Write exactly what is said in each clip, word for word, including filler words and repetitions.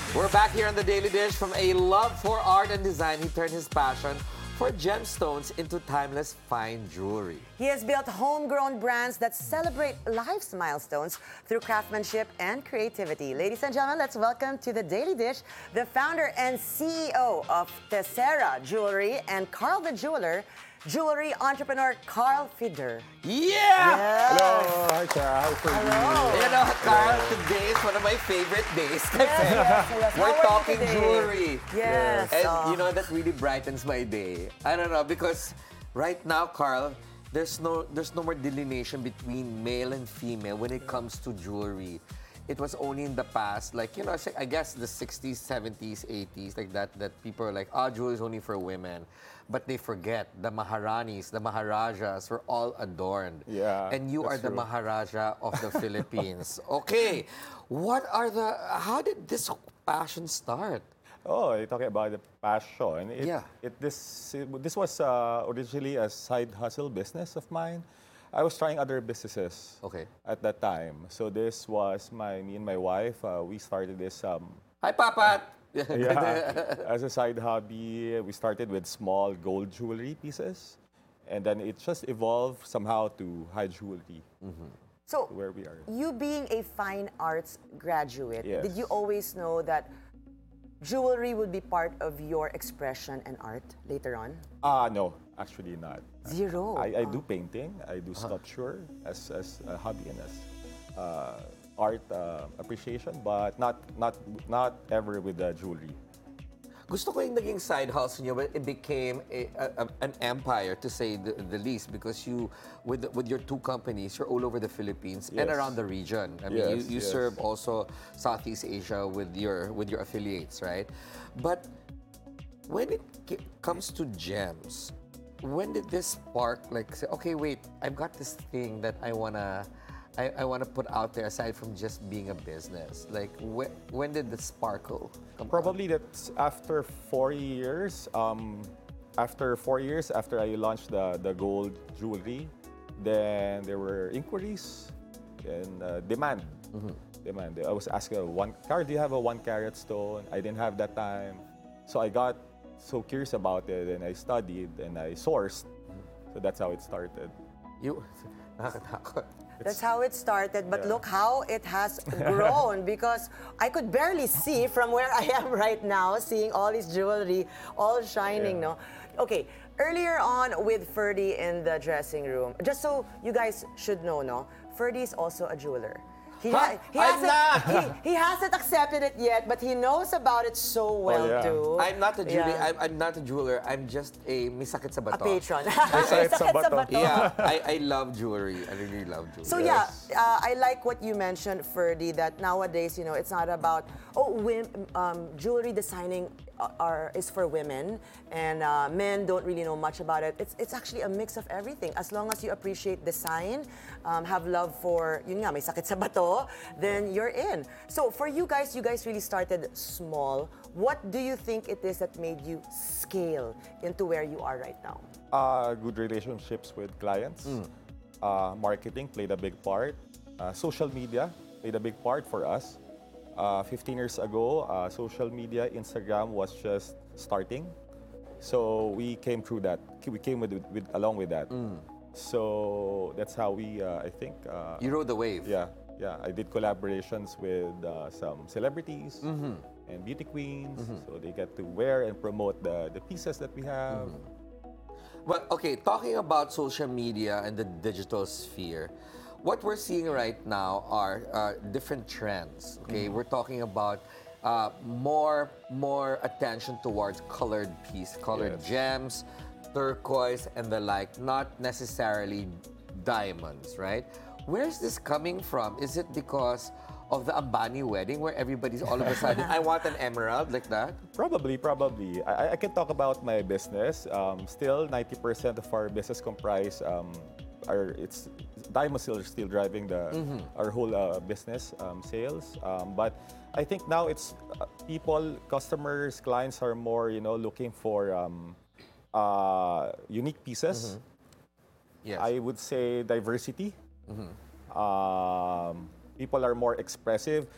We're back here on the Daily Dish. From a love for art and design, he turned his passion for gemstones into timeless fine jewelry. He has built homegrown brands that celebrate life's milestones through craftsmanship and creativity. Ladies and gentlemen, let's welcome to the Daily Dish the founder and C E O of Tessera Jewelry and Carl the Jeweler, jewelry entrepreneur Carl Fider. Yeah! Hello, hi Sarah. Hi, Fergie. Hello. You know, Carl, today is one of my favorite days. Yes, yes, yes. How are We're you talking today? jewelry. Yes. And oh. you know, that really brightens my day. I don't know, because right now, Carl, there's no there's no more delineation between male and female when it comes to jewelry. It was only in the past, like, you know, I guess the sixties, seventies, eighties, like that, that people are like, oh, jewelry is only for women. But they forget the Maharanis, the Maharajas were all adorned. Yeah, And you are that's the true. Maharaja of the Philippines. Okay, what are the, how did this passion start? Oh, you're talking about the passion. It, Yeah. It, this, it, this was uh, originally a side hustle business of mine. I was trying other businesses Okay. at that time. So this was my, me and my wife, uh, we started this um, Hi, Papat! yeah, as a side hobby. We started with small gold jewelry pieces. And then it just evolved somehow to high jewelry, So, where we are. you being a fine arts graduate, Yes. did you always know that jewelry would be part of your expression and art later on? Ah, no, actually not. Zero. I, I do painting, I do sculpture as, as a hobby and as uh, art uh, appreciation, but not not not ever with the jewelry. Gusto ko yung naging side hustle niyo, but it became a, a, an empire, to say the, the least, because you, with with your two companies, you're all over the Philippines and Yes. around the region. I mean, Yes, you, you yes. serve also Southeast Asia with your with your affiliates, right? But when it ki- comes to gems, when did this spark, like, say, okay, wait, I've got this thing that I wanna, I, I wanna put out there aside from just being a business? Like, when, when did the sparkle come? Probably that's after four years. Um, after four years, after I launched the, the gold jewelry, then there were inquiries and uh, demand. Demand. I was asking, uh, one, Carl, do you have a one carat stone? I didn't have that time. So I got so curious about it and I studied and I sourced. So that's how it started. You, nakakatakot. That's how it started, but Yeah. look how it has grown because I could barely see from where I am right now, seeing all this jewelry, all shining, Yeah. no? Okay, earlier on with Ferdy in the dressing room, just so you guys should know, no? Ferdy is also a jeweler. He, Huh? he, I'm hasn't, not. he, he hasn't accepted it yet, but he knows about it so well yeah. too. I'm not a jeweler. Yeah. I'm, I'm not a jeweler. I'm just a may sakit sa A bato. patron. Sakit sa bato. Yeah, I, I love jewelry. I really love jewelry. So yeah, uh, I like what you mentioned, Ferdy, that nowadays, you know, it's not about, oh, wim, um, jewelry designing are, is for women and uh, men don't really know much about it. It's, it's actually a mix of everything. As long as you appreciate design, um, have love for, yun nga, may sakit sa bato, then you're in. So for you guys, you guys really started small. What do you think it is that made you scale into where you are right now? Uh, good relationships with clients. Uh, marketing played a big part. Uh, social media played a big part for us. Uh, fifteen years ago, uh, social media, Instagram was just starting. So we came through that. We came with, with along with that. So that's how we, uh, I think, uh, You rode the wave. yeah, yeah. I did collaborations with uh, some celebrities and beauty queens, so they get to wear and promote the, the pieces that we have. Well, okay, talking about social media and the digital sphere, what we're seeing right now are uh, different trends. Okay, we're talking about uh, more more attention towards colored piece, colored Yes. gems, turquoise, and the like. Not necessarily diamonds, right? Where's this coming from? Is it because of the Ambani wedding, where everybody's all of a sudden, I want an emerald like that? Probably, probably. I, I can talk about my business. Um, still, ninety percent of our business comprise um, our it's diamond still still driving the our whole uh, business um, sales. Um, but I think now it's uh, people, customers, clients are more you know looking for um, uh, unique pieces. Yes. I would say diversity. Um, people are more expressive.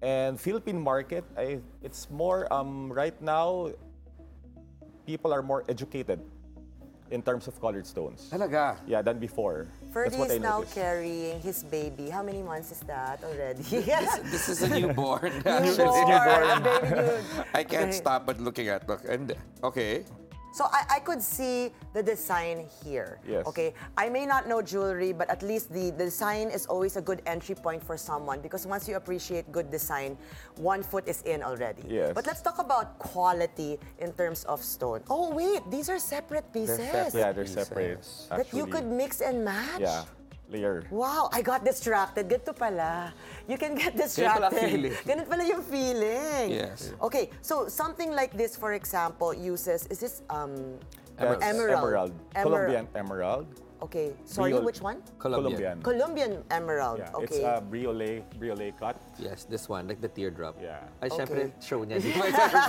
And Philippine market, I, it's more, um, right now, people are more educated in terms of colored stones. Talaga? Yeah, than before. That's Ferdy what I is now noticed. carrying his baby. How many months is that already? This, this is a newborn. Newborn, a baby dude. I can't Okay. stop but looking at look and okay. So I, I could see the design here. Yes. Okay. I may not know jewelry, but at least the, the design is always a good entry point for someone because once you appreciate good design, one foot is in already. Yes. But let's talk about quality in terms of stone. Oh wait, these are separate pieces separate. Yeah, they're Pieces. separate. that you actually. could mix and match. Yeah, layer. Wow, I got distracted. Ganito pala. You can get distracted. feeling. Ganun pala yung feeling. Yes. Okay, so something like this, for example, uses, is this um, That's emerald? Emerald. Emer- Colombian emerald. Okay, sorry, Briol- which one? Colombian. Colombian emerald. Yeah, Okay. it's a briole, briole cut. Yes, this one, like the teardrop. Yeah. Ay, syempre, Okay. show niya. Di ba?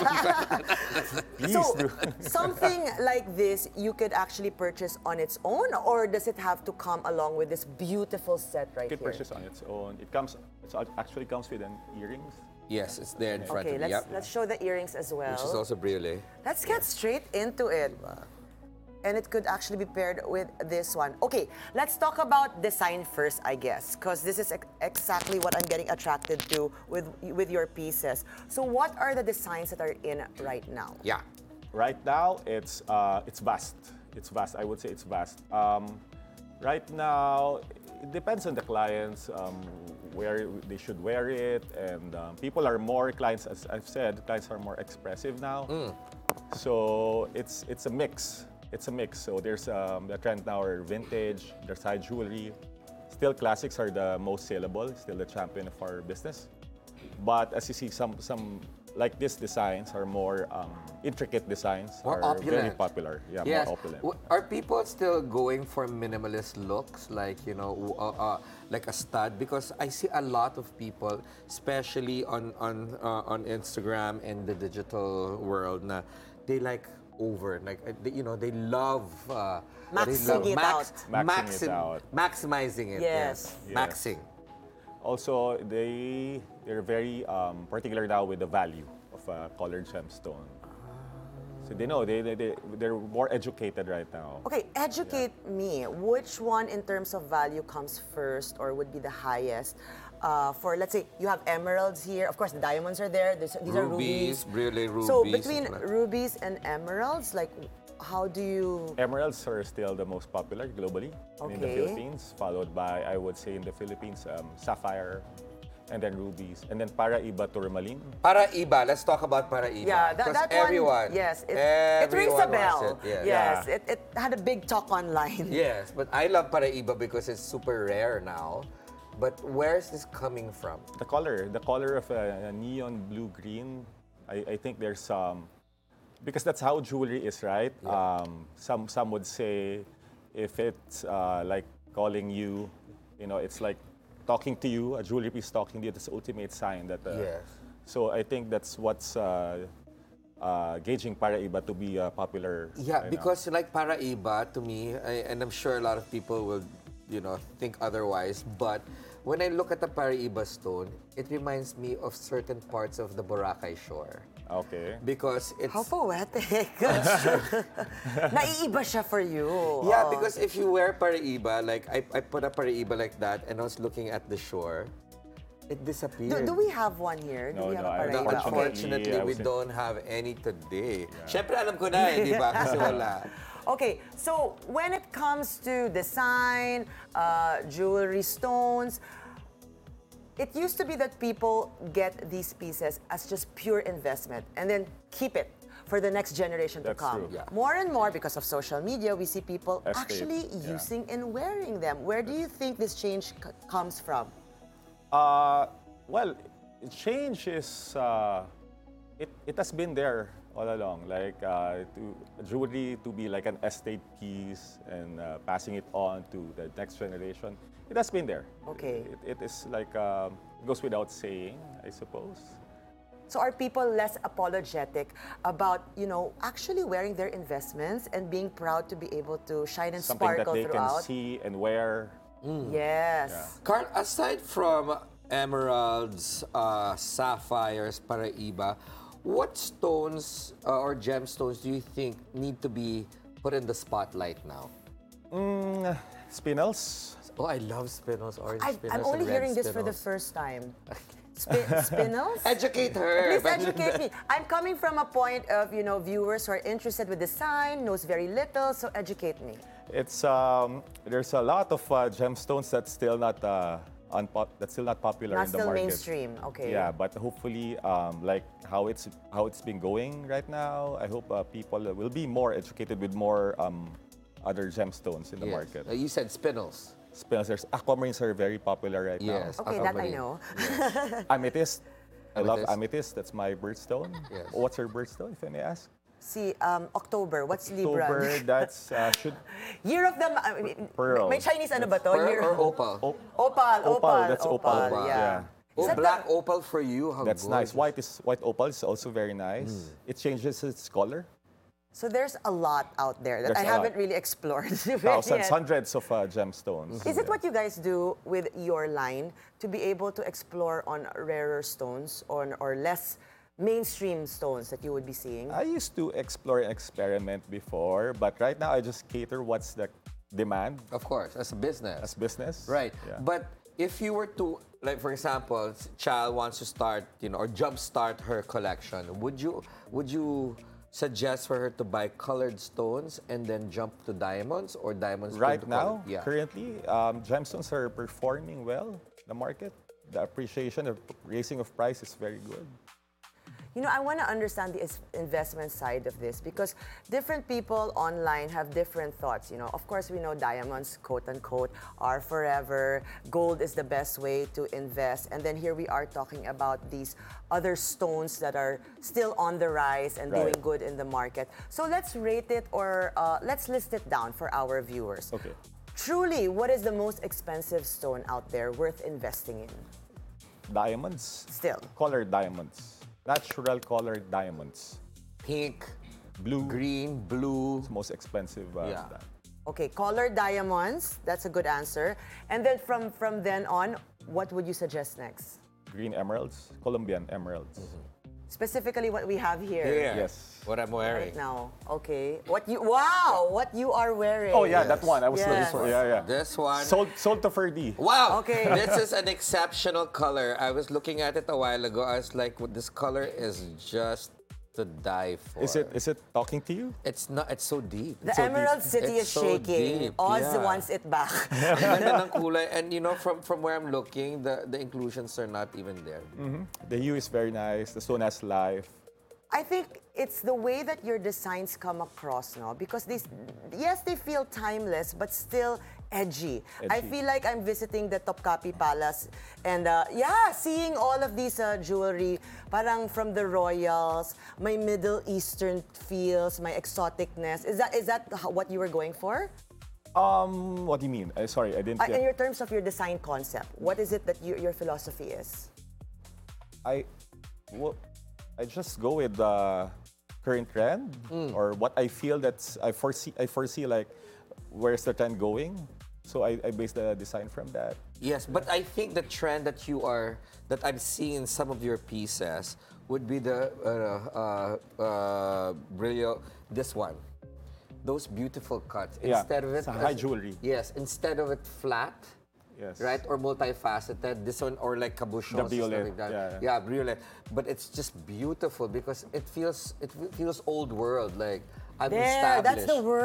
Please so, do. something like this you could actually purchase on its own, or does it have to come along with this beautiful set right You can here? purchase on its own. It comes. It actually comes with an earrings. Yes, it's there in front Okay, of me. let's Yep. let's show the earrings as well. Which is also briole. Let's get straight into it. And it could actually be paired with this one. Okay, let's talk about design first, I guess, because this is ex- exactly what I'm getting attracted to with with your pieces. So what are the designs that are in right now? Yeah. Right now, it's uh, it's vast. It's vast. I would say it's vast. Um, right now, it depends on the clients um, where they should wear it, and um, people are more clients. As I've said, clients are more expressive now. So it's it's a mix. It's a mix. So there's um, the trend now are vintage. There's high jewelry. Still, classics are the most saleable. Still the champion of our business. But as you see, some some like these designs are more um, intricate designs. More are very opulent. popular. Yeah, Yes. more opulent. W- Are people still going for minimalist looks, like you know, w- uh, uh, like a stud? Because I see a lot of people, especially on on uh, on Instagram and the digital world, na they like over, like uh, they, you know, they love uh, they Maxing love it out. Maxing it out. maximizing it. Yes. Yes. Maxing. Also, they they're very um, particular now with the value of a colored gemstone. So they know they, they they they're more educated right now. Okay, educate me. Which one in terms of value comes first or would be the highest? Uh, for, let's say, you have emeralds here. Of course, the diamonds are there. These, these are Rubies, rubies. briole rubies. So between like- rubies and emeralds, like, how do you... Emeralds are still the most popular globally in the Okay. Philippines, followed by, I would say, in the Philippines, um, sapphire, and then rubies, and then Paraiba tourmaline. Paraiba, let's talk about Paraiba. Yeah, that, 'Cause that everyone, one, yes, it, it rings a everyone wants bell. it, yes. Yes, Yeah. it, it had a big talk online. Yes, but I love Paraiba because it's super rare now. But where is this coming from? The color, the color of a, a neon blue-green, I, I think there's some, because that's how jewelry is, right? Um, some some would say if it's uh, like calling you, you know, it's like talking to you, a jewelry piece talking to you, that's the ultimate sign that. Uh, Yes. So I think that's what's uh, uh, gauging Paraiba to be uh, popular. Yeah, right now. because like Paraiba to me, I, and I'm sure a lot of people will, you know, think otherwise. But when I look at the Paraiba stone, it reminds me of certain parts of the Boracay shore Okay. because it's How poetic. Naiiba siya for you. yeah. Oo. Because if you wear Paraiba, like I, I put a Paraiba like that, and I was looking at the shore, it do, disappeared. do we have one here? No, do we have no, a I- Paraiba? Unfortunately, Okay. Unfortunately, I we was- don't have any today. Siyempre, alam ko na eh, di ba? Kasi wala. Okay, so when it comes to design, uh, jewelry, stones, it used to be that people get these pieces as just pure investment and then keep it for the next generation to That's come. true. Yeah. More and more, because of social media, we see people Estate, actually yeah. using and wearing them. Where do you think this change c- comes from? Uh, well, change is uh, it, it has been there all along. Like uh, to jewelry to be like an estate piece and uh, passing it on to the next generation. It has been there. Okay. It, it is like um, it goes without saying, I suppose. So are people less apologetic about, you know, actually wearing their investments and being proud to be able to shine and Something that sparkle they throughout? can see and wear. Yes. Carl, aside from emeralds, uh, sapphires, paraiba. What stones uh, or gemstones do you think need to be put in the spotlight now? Mm, spinels. Oh, I love spinnels, orange I, spinnels, I'm only and red hearing this for the spinnels. first time. Spi- spinels? Educate her. Please educate me. I'm coming from a point of, you know, viewers who are interested with design, knows very little, so educate me. It's um, there's a lot of uh, gemstones that's still not uh, unpop- that's still not popular Not in the still market. mainstream, okay. Yeah, but hopefully, um, like how it's how it's been going right now, I hope uh, people will be more educated with more um, other gemstones in the Yes. market. Uh, you said spinnels. Spinnels, aquamarines are very popular right Yes. Okay, that I aquamarine. know. now. Amethyst. I love Amethyst. amethyst. That's my birthstone. Yes. What's your birthstone, if I may ask? See, um, October, what's Libra? October. That's uh, should Year of the... Uh, Pearl. May Chinese ano ba to? Pearl Year or opal? op- Opal, opal, Opal, that's opal. yeah. Yeah. Oh, Is that black the- opal for you. How That's nice. gorgeous. White is white opal is also very nice. It changes its color. So there's a lot out there that There's I a lot. haven't really explored. Thousands, yet. hundreds of uh, gemstones. Is it what you guys do with your line to be able to explore on rarer stones or, or less mainstream stones that you would be seeing? I used to explore and experiment before, but right now I just cater what's the demand Of course, as a business. as business. Right. Yeah. But if you were to, like for example, child wants to start, you know, or jumpstart her collection, would you would you suggest for her to buy colored stones and then jump to diamonds or diamonds right to now, colored? Yeah. currently, um, gemstones are performing well in the market. The appreciation, the raising of price is very good. You know, I want to understand the is- investment side of this because different people online have different thoughts. You know, of course, we know diamonds, quote unquote, are forever. Gold is the best way to invest. And then here we are talking about these other stones that are still on the rise and Right. doing good in the market. So let's rate it or uh, let's list it down for our viewers. Okay. Truly, what is the most expensive stone out there worth investing in? Diamonds. Still. Colored diamonds. Natural colored diamonds. Pink, Blue. green, blue. It's most expensive. Uh, Yeah. di- Okay, colored diamonds. That's a good answer. And then from from then on, what would you suggest next? Green emeralds. Colombian emeralds. Specifically, what we have here Here. Yes. What I'm wearing. right now. Okay. What you? Wow! What you are wearing? Oh yeah, that one. I was looking Yes. for. Yeah, yeah. This one. Sold, sold to Ferdy. Wow. Okay. This is an exceptional color. I was looking at it a while ago. I was like, "What- this color is just to die for. Is it is it talking to you? It's not. It's so deep. The It's so Emerald deep. City It's is so shaking. deep, Oz yeah. wants it back. Ang ganda ng kulay. And you know, from from where I'm looking, the the inclusions are not even there. The hue is very nice. The stone has life. I think it's the way that your designs come across, no? Because these, yes, they feel timeless, but still edgy. I Edgy. feel like I'm visiting the Topkapi Palace, and uh, yeah, seeing all of these uh, jewelry, parang from the royals, my Middle Eastern feels, my exoticness. Is that is that h- what you were going for? Um, what do you mean? Uh, sorry, I didn't Uh, in get. your terms of your design concept, what is it that you, your philosophy is? I, well, I just go with the current trend or what I feel that's I foresee. I foresee like where's the trend going. So I, I base the design from that. Yes, but I think the trend that you are that I'm seeing in some of your pieces would be the uh, uh, uh, brilliant. This one, those beautiful cuts. Yeah, Instead of it, it's a high jewelry. Yes, instead of it flat. Yes. Right, or multifaceted. This one, or like cabochons. The and stuff violet, like that. yeah, yeah, brilliant. But it's just beautiful because it feels it feels old world. Like I'm There, established. that's the word.